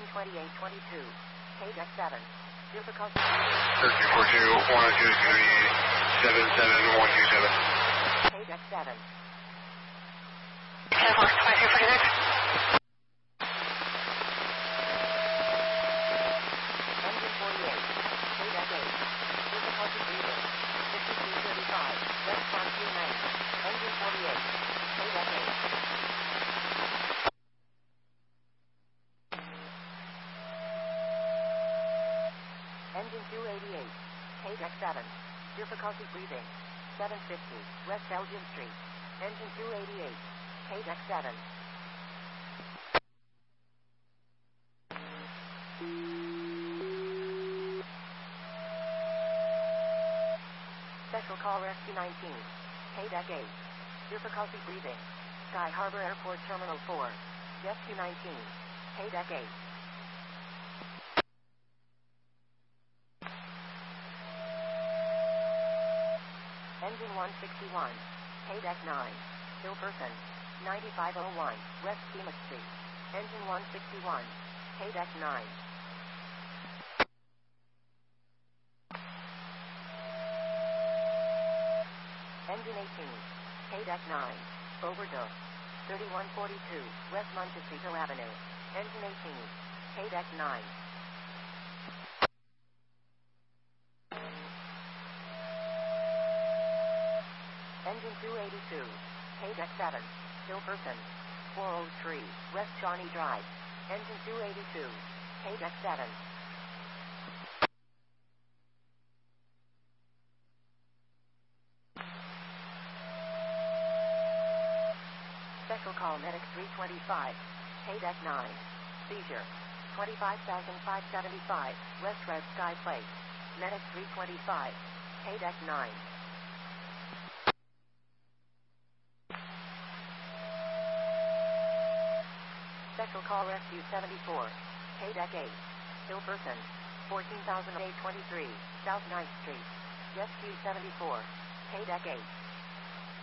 32822. KDEC 7. Difficulty. 1342-123-77127. KDEC 7. 2346. Engine 48. KDEC 8. Difficulty breathing. 5235. West Frontier 90. Engine 48. KDEC 8. Engine 288. KDEC 7. Difficulty breathing. 750. West Elgin Street. Engine 288. KDEC 7. Special Call Rescue 19. KDEC 8. Difficulty breathing. Sky Harbor Airport Terminal 4. Rescue 19. KDEC 8. Engine 161. KDEC 9. Ill person. 9501. West Phoenix Street. Engine 161. KDEC 9. Engine 18. KDEC 9. Overdose. 3142. West Montecito Avenue. Engine 18. KDEC 9. Engine 282. KDEC 7. Ill person. 403. West Shawnee Drive. Engine 282. KDEC 7. Special Call Medic 325. KDEC 9. Seizure. 25,575. West Red Sky Place. Medic 325. KDEC 9. Special Call Rescue 74. KDEC 8. Ill person. 14,823. South 9th Street. Rescue 74. KDEC 8.